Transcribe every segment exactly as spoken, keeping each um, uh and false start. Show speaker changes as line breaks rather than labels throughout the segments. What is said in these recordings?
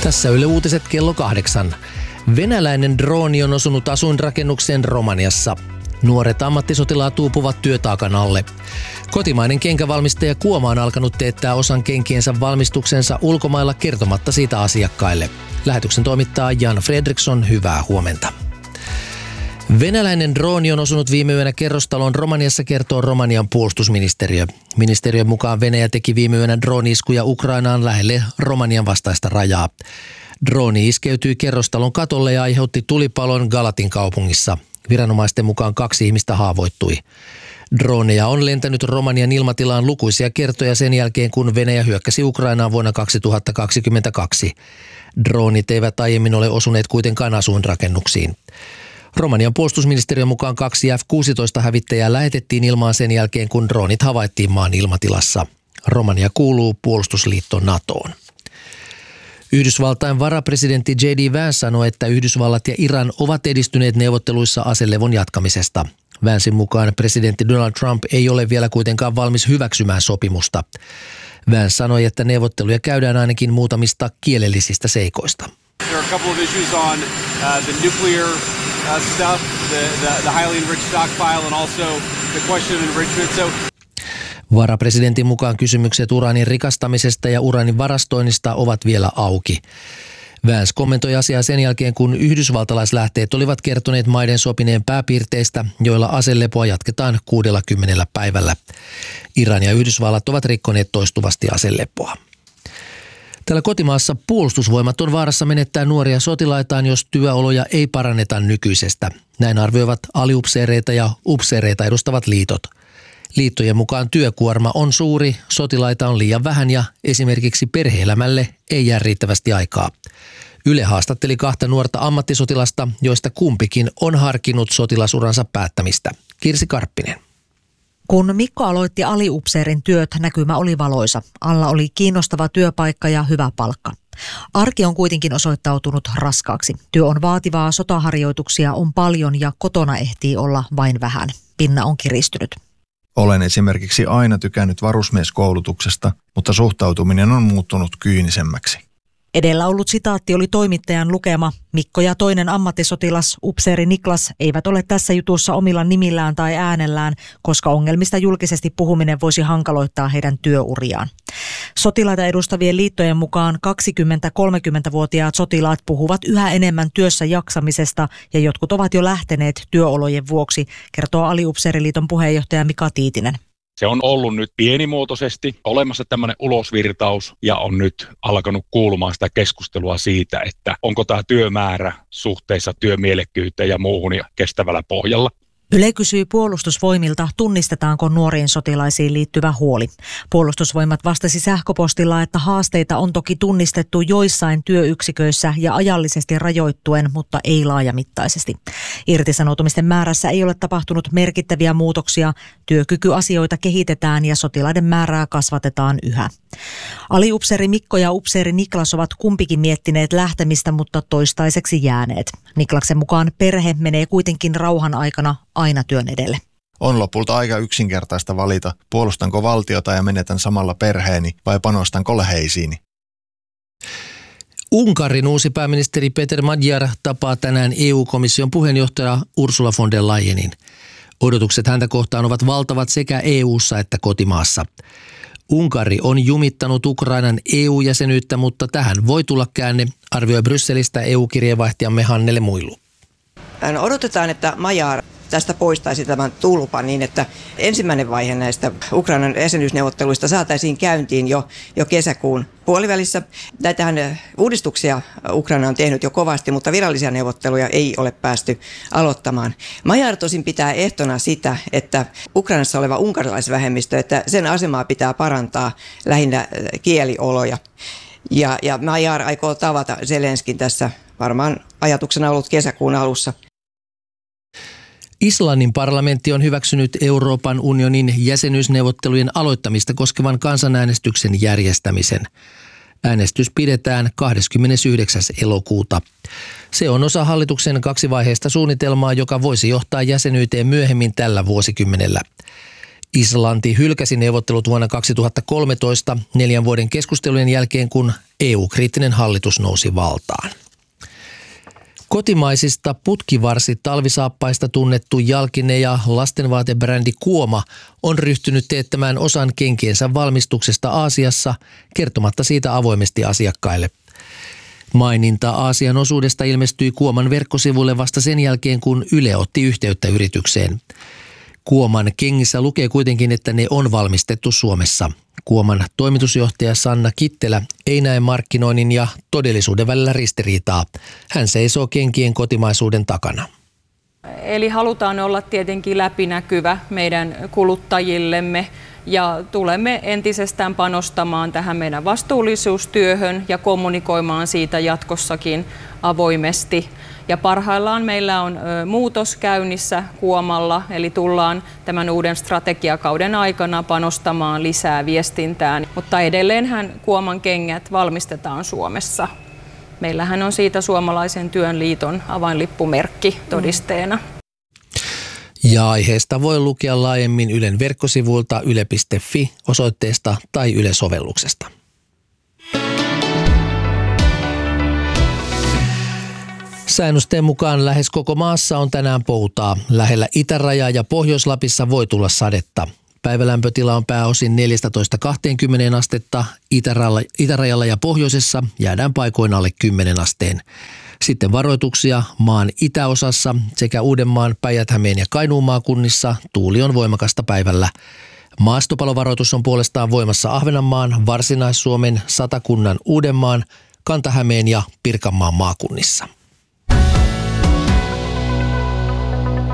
Tässä Yle Uutiset kello kahdeksan. Venäläinen drooni on osunut asuinrakennukseen Romaniassa. Nuoret ammattisotilaat uupuvat työtaakan alle. Kotimainen kenkävalmistaja Kuoma on alkanut teettää osan kenkiensä valmistuksensa ulkomailla kertomatta siitä asiakkaille. Lähetyksen toimittaa Jan Fredriksson, hyvää huomenta. Venäläinen drooni on osunut viime yönä kerrostaloon Romaniassa, kertoo Romanian puolustusministeriö. Ministeriön mukaan Venäjä teki viime yönä drooni-iskuja Ukrainaan lähelle Romanian vastaista rajaa. Drooni iskeytyi kerrostalon katolle ja aiheutti tulipalon Galatin kaupungissa. Viranomaisten mukaan kaksi ihmistä haavoittui. Droneja on lentänyt Romanian ilmatilaan lukuisia kertoja sen jälkeen, kun Venäjä hyökkäsi Ukrainaan vuonna kaksituhattakaksikymmentäkaksi. Droonit eivät aiemmin ole osuneet kuitenkaan asuinrakennuksiin. Romanian puolustusministeriön mukaan kaksi F kuusitoista -hävittäjää lähetettiin ilmaan sen jälkeen, kun droonit havaittiin maan ilmatilassa. Romania kuuluu puolustusliitto NATOon. Yhdysvaltain varapresidentti J D Vance sanoi, että Yhdysvallat ja Iran ovat edistyneet neuvotteluissa aselevon jatkamisesta. Vancein mukaan presidentti Donald Trump ei ole vielä kuitenkaan valmis hyväksymään sopimusta. Vance sanoi, että neuvotteluja käydään ainakin muutamista kielellisistä seikoista.
There are a couple of issues on uh, the nuclear uh, stuff, the, the, the highly enriched stockpile, and also the question of enrichment. So
Varapresidentin mukaan kysymykset uraanin rikastamisesta ja uraanin varastoinnista ovat vielä auki. Vance kommentoi asiaa sen jälkeen, kun yhdysvaltalaislähteet olivat kertoneet maiden sopineen pääpiirteistä, joilla aselepoa jatketaan kuudellakymmenellä päivällä. Iran ja Yhdysvallat ovat rikkoneet toistuvasti aselepoa. Täällä kotimaassa puolustusvoimat on vaarassa menettää nuoria sotilaitaan, jos työoloja ei paranneta nykyisestä. Näin arvioivat aliupseereita ja upseereita edustavat liitot. Liittojen mukaan työkuorma on suuri, sotilaita on liian vähän ja esimerkiksi perhe-elämälle ei jää riittävästi aikaa. Yle haastatteli kahta nuorta ammattisotilasta, joista kumpikin on harkinnut sotilasuransa päättämistä. Kirsi Karppinen.
Kun Mikko aloitti aliupseerin työt, näkymä oli valoisa. Alla oli kiinnostava työpaikka ja hyvä palkka. Arki on kuitenkin osoittautunut raskaaksi. Työ on vaativaa, sotaharjoituksia on paljon ja kotona ehtii olla vain vähän. Pinna on kiristynyt.
Olen esimerkiksi aina tykännyt varusmieskoulutuksesta, mutta suhtautuminen on muuttunut kyynisemmäksi.
Edellä ollut sitaatti oli toimittajan lukema. Mikko ja toinen ammattisotilas, upseeri Niklas, eivät ole tässä jutussa omilla nimillään tai äänellään, koska ongelmista julkisesti puhuminen voisi hankaloittaa heidän työuriaan. Sotilaita edustavien liittojen mukaan kaksikymmentä-kolmekymmentävuotiaat sotilaat puhuvat yhä enemmän työssä jaksamisesta ja jotkut ovat jo lähteneet työolojen vuoksi, kertoo Aliupseeriliiton puheenjohtaja Mika Tiitinen.
Se on ollut nyt pienimuotoisesti olemassa tämmöinen ulosvirtaus ja on nyt alkanut kuulumaan sitä keskustelua siitä, että onko tämä työmäärä suhteessa työmielekkyyteen ja muuhun ja kestävällä pohjalla.
Yle kysyy puolustusvoimilta, tunnistetaanko nuoriin sotilaisiin liittyvä huoli. Puolustusvoimat vastasi sähköpostilla, että haasteita on toki tunnistettu joissain työyksiköissä ja ajallisesti rajoittuen, mutta ei laajamittaisesti. Irtisanoutumisten määrässä ei ole tapahtunut merkittäviä muutoksia. Työkykyasioita kehitetään ja sotilaiden määrää kasvatetaan yhä. Aliupseeri Mikko ja upseeri Niklas ovat kumpikin miettineet lähtemistä, mutta toistaiseksi jääneet. Niklaksen mukaan perhe menee kuitenkin rauhan aikana aina työn edelle.
On lopulta aika yksinkertaista valita, puolustanko valtiota ja menetän samalla perheeni vai panostanko läheisiini.
Unkarin uusi pääministeri Peter Magyar tapaa tänään E U-komission puheenjohtaja Ursula von der Leyenin. Odotukset häntä kohtaan ovat valtavat sekä E U:ssa että kotimaassa. Unkari on jumittanut Ukrainan E U-jäsenyyttä, mutta tähän voi tulla käänne, arvioi Brysselistä E U-kirjeenvaihtajamme Hannele Muilu.
No, odotetaan, että Magyar tästä poistaisi tämän tulpan niin, että ensimmäinen vaihe näistä Ukrainan jäsenyysneuvotteluista saataisiin käyntiin jo, jo kesäkuun puolivälissä. Näitähän uudistuksia Ukraina on tehnyt jo kovasti, mutta virallisia neuvotteluja ei ole päästy aloittamaan. Magyar tosin pitää ehtona sitä, että Ukrainassa oleva unkarilaisvähemmistö, että sen asemaa pitää parantaa lähinnä kielioloja. Ja, ja Magyar aikoo tavata Zelenskin tässä, varmaan ajatuksena ollut kesäkuun alussa.
Islannin parlamentti on hyväksynyt Euroopan unionin jäsenyysneuvottelujen aloittamista koskevan kansanäänestyksen järjestämisen. Äänestys pidetään kahdeskymmenesyhdeksäs elokuuta. Se on osa hallituksen kaksivaiheista suunnitelmaa, joka voisi johtaa jäsenyyteen myöhemmin tällä vuosikymmenellä. Islanti hylkäsi neuvottelut vuonna kaksituhattakolmetoista neljän vuoden keskustelujen jälkeen, kun E U-kriittinen hallitus nousi valtaan. Kotimaisista putkivarsi-talvisaappaista tunnettu jalkine- ja lastenvaatebrändi Kuoma on ryhtynyt teettämään osan kenkiensä valmistuksesta Aasiassa kertomatta siitä avoimesti asiakkaille. Maininta Aasian osuudesta ilmestyi Kuoman verkkosivuille vasta sen jälkeen, kun Yle otti yhteyttä yritykseen. Kuoman kengissä lukee kuitenkin, että ne on valmistettu Suomessa. Kuoman toimitusjohtaja Sanna Kittelä ei näe markkinoinnin ja todellisuuden välillä ristiriitaa. Hän seisoo kenkien kotimaisuuden takana.
Eli halutaan olla tietenkin läpinäkyvä meidän kuluttajillemme ja tulemme entisestään panostamaan tähän meidän vastuullisuustyöhön ja kommunikoimaan siitä jatkossakin avoimesti. Ja parhaillaan meillä on muutos käynnissä Kuomalla, eli tullaan tämän uuden strategiakauden aikana panostamaan lisää viestintään. Mutta edelleenhän Kuoman kengät valmistetaan Suomessa. Meillähän on siitä Suomalaisen työn liiton avainlippumerkki todisteena.
Ja aiheesta voi lukea laajemmin Ylen verkkosivuilta yle piste fi osoitteesta tai Yle-sovelluksesta. Säännösten mukaan lähes koko maassa on tänään poutaa. Lähellä itärajaa ja Pohjois-Lapissa voi tulla sadetta. Päivälämpötila on pääosin neljätoista kaksikymmentä astetta, itärajalla, itärajalla ja pohjoisessa jäädään paikoin alle kymmenen asteen. Sitten varoituksia maan itäosassa sekä Uudenmaan, Päijät-Hämeen ja Kainuun maakunnissa tuuli on voimakasta päivällä. Maastopalovaroitus on puolestaan voimassa Ahvenanmaan, Varsinais-Suomen, Satakunnan, Uudenmaan, Kanta-Hämeen ja Pirkanmaan maakunnissa.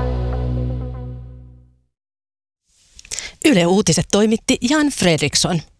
Yle Uutiset toimitti Jan Fredriksson.